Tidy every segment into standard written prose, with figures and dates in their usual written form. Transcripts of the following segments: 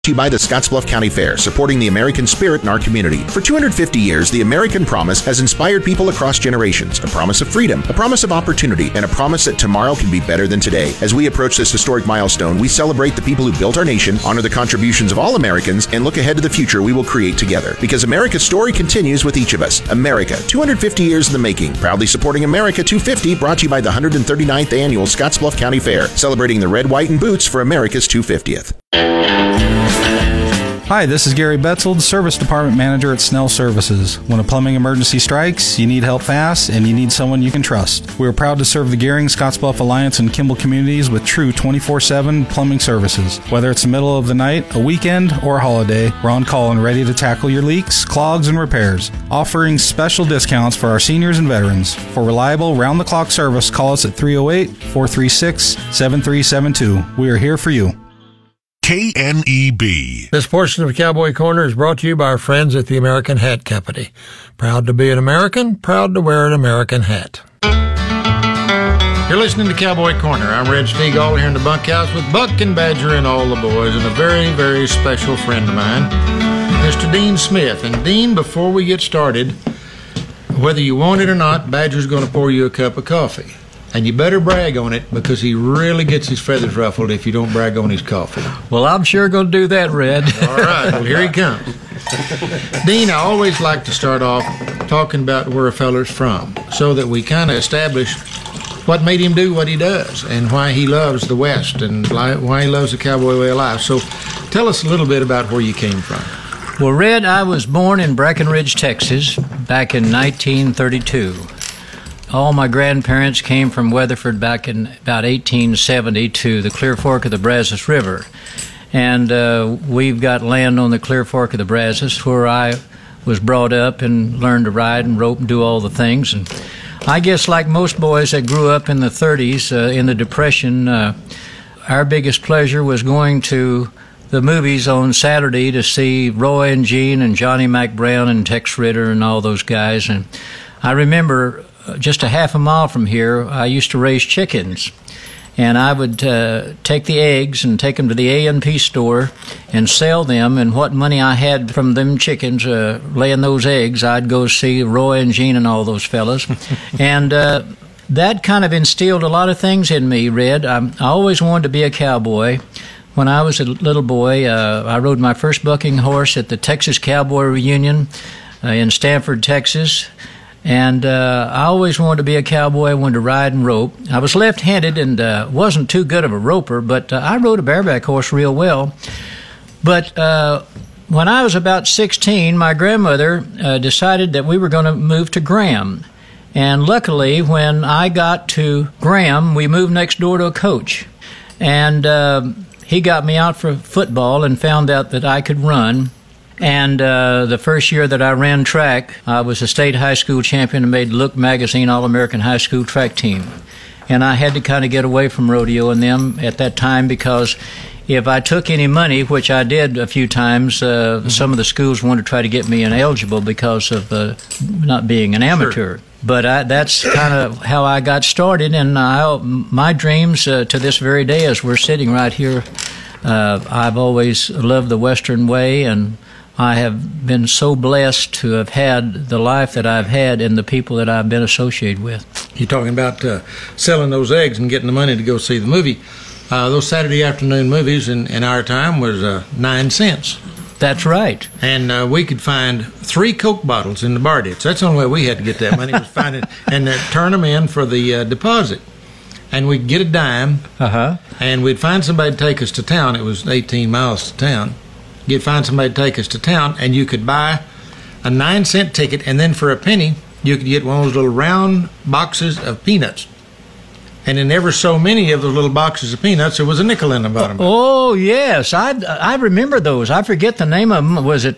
By the Scottsbluff County Fair, supporting the American spirit in our community. For 250 years, the American promise has inspired people across generations. A promise of freedom, a promise of opportunity, and a promise that tomorrow can be better than today. As we approach this historic milestone, we celebrate the people who built our nation, honor the contributions of all Americans, and look ahead to the future we will create together. Because America's story continues with each of us. America, 250 years in the making. Proudly supporting America 250, brought to you by the 139th Annual Scottsbluff County Fair, celebrating the red, white, and boots for America's 250th. Hi, this is Gary Betzel, the Service Department Manager at Snell Services. When a plumbing emergency strikes, you need help fast, and you need someone you can trust. We are proud to serve the Gehring, Scottsbluff Alliance, and Kimball communities with true 24/7 plumbing services. Whether it's the middle of the night, a weekend, or a holiday, we're on call and ready to tackle your leaks, clogs, and repairs, offering special discounts for our seniors and veterans. For reliable, round-the-clock service, call us at 308-436-7372. We are here for you. KNEB. This portion of Cowboy Corner is brought to you by our friends at the American Hat Company. Proud to be an American, proud to wear an American hat. You're listening to Cowboy Corner. I'm Red Steagall here in the bunkhouse with Buck and Badger and all the boys, and a very, very special friend of mine, Mr. Dean Smith. And Dean, before we get started, whether you want it or not, Badger's going to pour you a cup of coffee. And you better brag on it, because he really gets his feathers ruffled if you don't brag on his coffee. Well, I'm sure going to do that, Red. All right, well, here he comes. Dean, I always like to start off talking about where a feller's from, so that we kind of establish what made him do what he does, and why he loves the West, and why he loves the cowboy way of life. So tell us a little bit about where you came from. Well, Red, I was born in Breckenridge, Texas, back in 1932. All my grandparents came from Weatherford back in about 1870 to the Clear Fork of the Brazos River. And we've got land on the Clear Fork of the Brazos where I was brought up and learned to ride and rope and do all the things. And I guess like most boys that grew up in the 30s, in the Depression, our biggest pleasure was going to the movies on Saturday to see Roy and Gene and Johnny McBrown and Tex Ritter and all those guys. And I remember just a half a mile from here, I used to raise chickens, and I would take the eggs and take them to the A&P store and sell them, and what money I had from them chickens laying those eggs, I'd go see Roy and Gene and all those fellas. And that kind of instilled a lot of things in me, Red. I always wanted to be a cowboy. When I was a little boy, I rode my first bucking horse at the Texas Cowboy Reunion in Stanford, Texas. And I always wanted to be a cowboy. I wanted to ride and rope. I was left-handed and wasn't too good of a roper, but I rode a bareback horse real well. But when I was about 16, my grandmother decided that we were going to move to Graham. And luckily, when I got to Graham, we moved next door to a coach. And he got me out for football and found out that I could run. And the first year that I ran track, I was a state high school champion and made Look Magazine All-American High School track team. And I had to kind of get away from rodeo and them at that time, because if I took any money, which I did a few times, some of the schools wanted to try to get me ineligible because of not being an amateur. Sure. But that's kind of how I got started, and my dreams to this very day, as we're sitting right here, I've always loved the Western way, and I have been so blessed to have had the life that I've had and the people that I've been associated with. You're talking about selling those eggs and getting the money to go see the movie. Those Saturday afternoon movies in our time was 9 cents. That's right. And we could find 3 Coke bottles in the bar ditch. That's the only way we had to get that money, was find it and turn them in for the deposit. And we'd get a dime, and we'd find somebody to take us to town. It was 18 miles to town. You'd find somebody to take us to town, and you could buy a 9-cent ticket, and then for a penny, you could get one of those little round boxes of peanuts. And in ever so many of those little boxes of peanuts, there was a nickel in the bottom. Oh, yes. I remember those. I forget the name of them. Was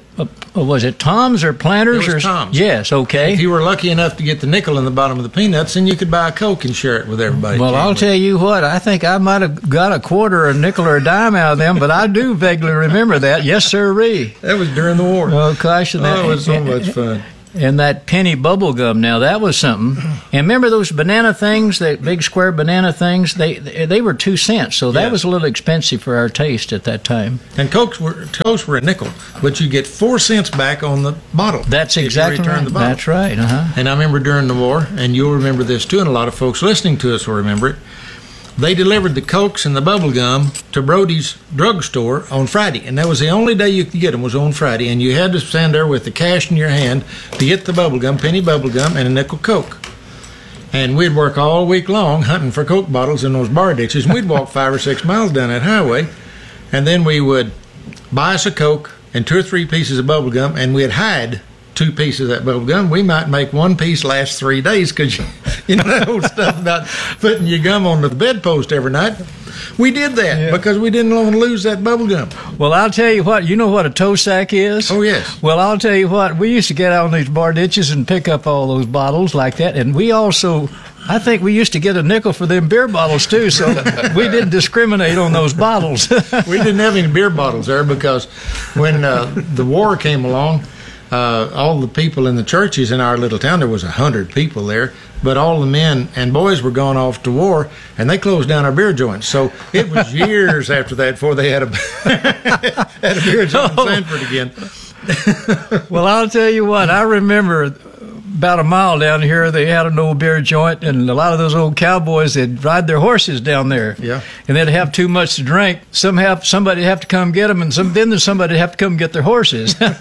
it Tom's or Planters? It was Tom's. Yes, okay. And if you were lucky enough to get the nickel in the bottom of the peanuts, then you could buy a Coke and share it with everybody. Well, I'll tell you what. I think I might have got a quarter, a nickel, or a dime out of them, but I do vaguely remember that. Yes, sirree. That was during the war. Oh, gosh. It was so much fun. And that penny bubble gum, now that was something. And remember those banana things, the big square banana things? They were 2 cents, so that was a little expensive for our taste at that time. And Cokes were a nickel, but you get 4 cents back on the bottle. That's exactly right. That's right. And I remember during the war, and you'll remember this too, and a lot of folks listening to us will remember it. They delivered the Cokes and the bubble gum to Brody's drugstore on Friday, and that was the only day you could get them was on Friday, and you had to stand there with the cash in your hand to get the bubble gum, penny bubble gum, and a nickel Coke. And we'd work all week long hunting for Coke bottles in those bar ditches, and we'd walk 5 or 6 miles down that highway, and then we would buy us a Coke and 2 or 3 pieces of bubble gum, and we'd hide 2 pieces of that bubble gum. We might make 1 piece last 3 days because you know that old stuff about putting your gum on the bedpost every night. We did that because we didn't want to lose that bubble gum. Well, I'll tell you what. You know what a toe sack is? Oh, yes. Well, I'll tell you what. We used to get out on these bar ditches and pick up all those bottles like that, and we also, I think we used to get a nickel for them beer bottles too, so we didn't discriminate on those bottles. We didn't have any beer bottles there because when the war came along, all the people in the churches in our little town, there was 100 people there, but all the men and boys were gone off to war, and they closed down our beer joints. So it was years after that before they had a, had a beer joint in Sanford again. Well, I'll tell you what, I remember about a mile down here, they had an old beer joint, and a lot of those old cowboys, they'd ride their horses down there. Yeah. And they'd have too much to drink. Somebody would have to come get them, and then somebody would have to come get their horses. Well,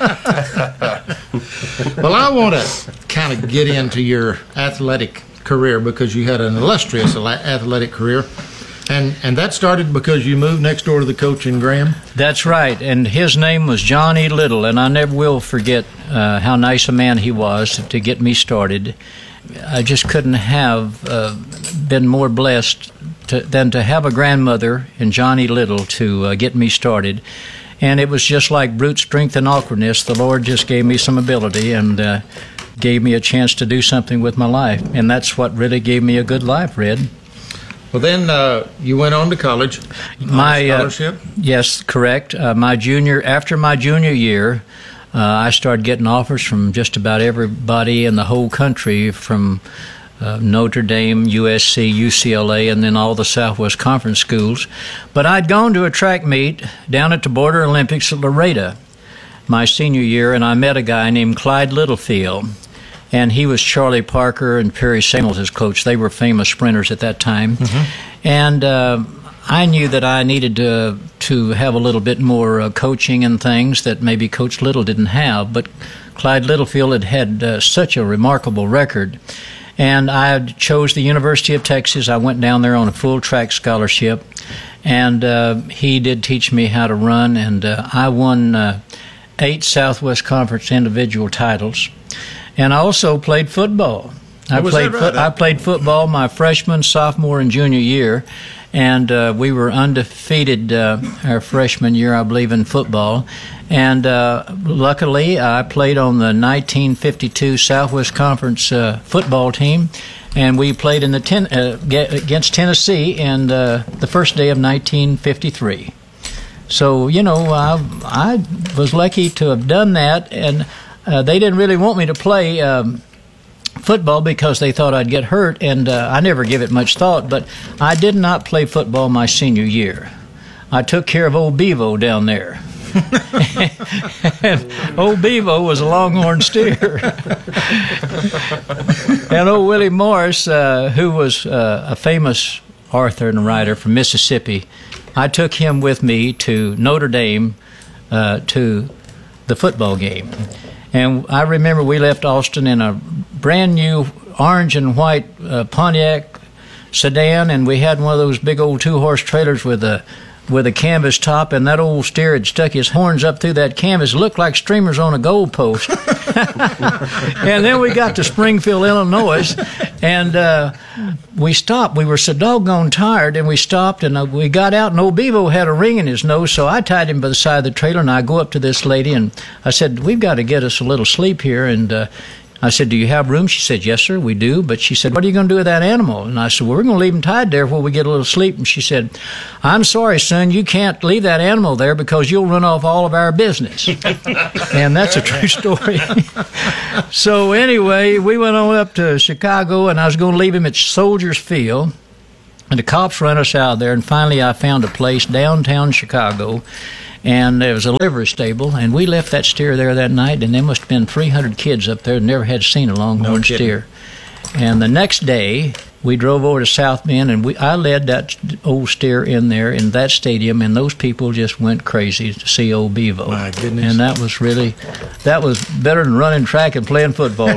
I want to kind of get into your athletic career because you had an illustrious athletic career. And that started because you moved next door to the coach in Graham? That's right, and his name was John E. Little, and I never will forget how nice a man he was to get me started. I just couldn't have been more blessed than to have a grandmother in John E. Little to get me started. And it was just like brute strength and awkwardness. The Lord just gave me some ability and gave me a chance to do something with my life, and that's what really gave me a good life, Red. Well, then you went on to college. My scholarship. Yes, correct. After my junior year, I started getting offers from just about everybody in the whole country, from Notre Dame, USC, UCLA, and then all the Southwest Conference schools. But I'd gone to a track meet down at the Border Olympics at Laredo my senior year, and I met a guy named Clyde Littlefield. And he was Charlie Parker and Perry Samuels' coach. They were famous sprinters at that time. Mm-hmm. And I knew that I needed to have a little bit more coaching and things that maybe Coach Little didn't have. But Clyde Littlefield had such a remarkable record. And I chose the University of Texas. I went down there on a full track scholarship. And he did teach me how to run. And I won 8 Southwest Conference individual titles. And I also played football. I played football my freshman, sophomore, and junior year, and we were undefeated our freshman year, I believe, in football. And luckily, I played on the 1952 Southwest Conference football team, and we played in against Tennessee in the first day of 1953. So, you know, I was lucky to have done that, and they didn't really want me to play football because they thought I'd get hurt, and I never gave it much thought, but I did not play football my senior year. I took care of old Bevo down there. And old Bevo was a longhorn steer. And old Willie Morris, who was a famous author and writer from Mississippi, I took him with me to Notre Dame to the football game. And I remember we left Austin in a brand new orange and white Pontiac sedan, and we had one of those big old 2-horse trailers with a canvas top, and that old steer had stuck his horns up through that canvas. It looked like streamers on a goalpost. And then we got to Springfield, Illinois, and we stopped. We were so doggone tired, and we stopped, and we got out, and old Bevo had a ring in his nose, so I tied him by the side of the trailer, and I go up to this lady, and I said, "We've got to get us a little sleep here," and I said, do you have room? She said, yes, sir, we do. But she said, what are you going to do with that animal? And I said, well, we're going to leave him tied there while we get a little sleep. And she said, I'm sorry, son, you can't leave that animal there because you'll run off all of our business. And that's a true story. So anyway, we went on up to Chicago, and I was going to leave him at Soldiers Field. And the cops ran us out there, and finally I found a place downtown Chicago, and there was a livery stable, and we left that steer there that night, and there must have been 300 kids up there that never had seen a longhorn steer. And the next day, we drove over to South Bend, and I led that old steer in there in that stadium, and those people just went crazy to see old Bevo. My goodness. And that was better than running track and playing football.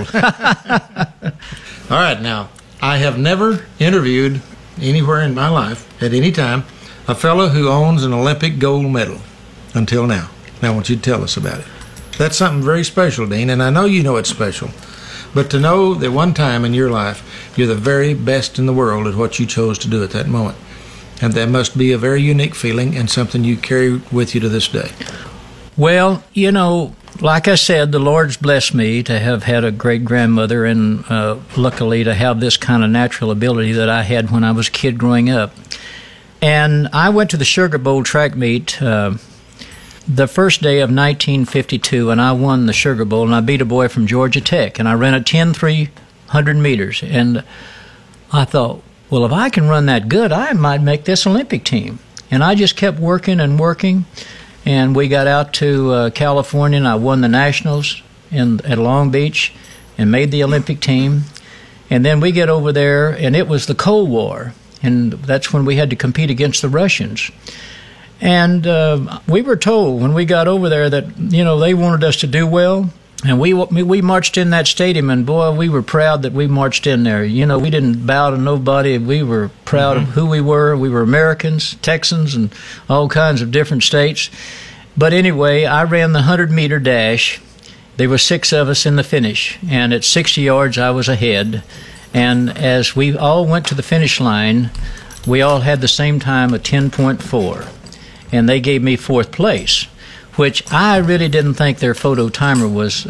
All right, now, I have never interviewed anywhere in my life, at any time, a fellow who owns an Olympic gold medal until now. Now I want you to tell us about it. That's something very special, Dean, and I know you know it's special. But to know that one time in your life, you're the very best in the world at what you chose to do at that moment. And that must be a very unique feeling and something you carry with you to this day. Well, you know, like I said, the Lord's blessed me to have had a great-grandmother and luckily to have this kind of natural ability that I had when I was a kid growing up. And I went to the Sugar Bowl track meet the first day of 1952, and I won the Sugar Bowl, and I beat a boy from Georgia Tech, and I ran a 10-300 meters. And I thought, well, if I can run that good, I might make this Olympic team. And I just kept working and working. And we got out to California, and I won the Nationals at Long Beach and made the Olympic team. And then we get over there, and it was the Cold War, and that's when we had to compete against the Russians. And we were told when we got over there that, you know, they wanted us to do well. And we marched in that stadium, and boy, we were proud that we marched in there. You know, we didn't bow to nobody. We were proud of who we were. We were Americans, Texans, and all kinds of different states. But anyway, I ran the 100-meter dash. There were 6 of us in the finish, and at 60 yards, I was ahead. And as we all went to the finish line, we all had the same time of 10.4, and they gave me 4th place, which I really didn't think their photo timer was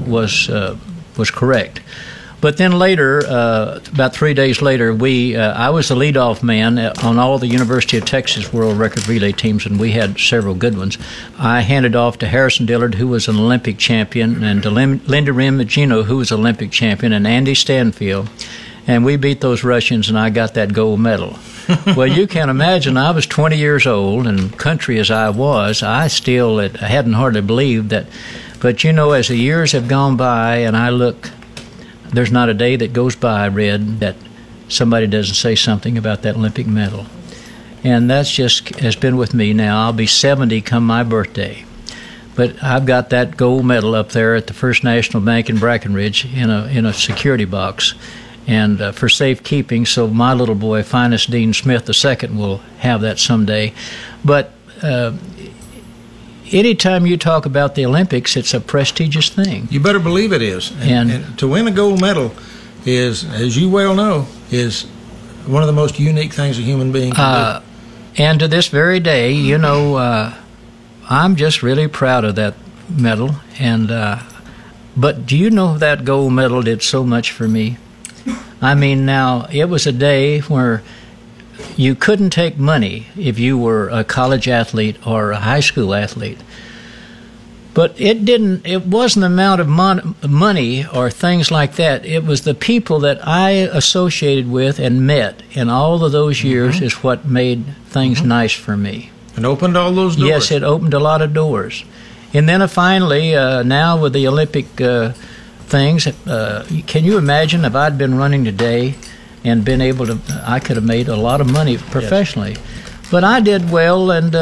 correct. But then later, about 3 days later, I was the leadoff man on all the University of Texas World Record Relay teams, and we had several good ones. I handed off to Harrison Dillard, who was an Olympic champion, and to Linda Rimagino, who was an Olympic champion, and Andy Stanfield. And we beat those Russians, and I got that gold medal. Well, you can imagine, I was 20 years old, and country as I was, I hadn't hardly believed that. But, you know, as the years have gone by, and I look, there's not a day that goes by, Red, that somebody doesn't say something about that Olympic medal. And that's just has been with me now. I'll be 70 come my birthday. But I've got that gold medal up there at the First National Bank in Breckenridge in a security box, and for safekeeping, so my little boy, Finest Dean Smith II, will have that someday. But anytime you talk about the Olympics, it's a prestigious thing. You better believe it is. And to win a gold medal is, as you well know, is one of the most unique things a human being can do. And to this very day, you know, I'm just really proud of that medal. And but do you know that gold medal did so much for me? I mean, now, it was a day where you couldn't take money if you were a college athlete or a high school athlete. But it wasn't the amount of money or things like that. It was the people that I associated with and met in all of those years is what made things nice for me. And opened all those doors. Yes, it opened a lot of doors. And then finally, now with the Olympic things, can you imagine if I'd been running today and been able to, I could have made a lot of money professionally. Yes. But I did well, and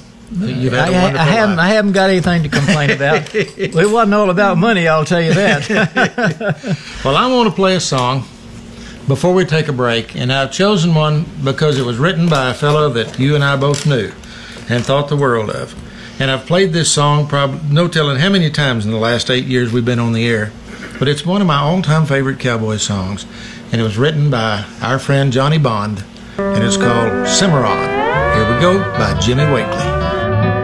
I haven't got anything to complain about. It wasn't all about money, I'll tell you that. Well, I want to play a song before we take a break, and I've chosen one because it was written by a fellow that you and I both knew and thought the world of. And I've played this song probably no telling how many times in the last 8 years we've been on the air. But it's one of my all-time favorite cowboy songs, and it was written by our friend Johnny Bond, and it's called Cimarron. Here we go by Jimmy Wakely.